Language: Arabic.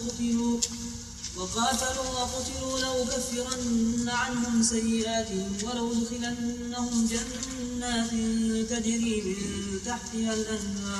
قتلوا وقاتلوا وقتلوا لأكفرن عنهم سيئاتهم ولأدخلنهم جنات تجري من تحتها الأنهار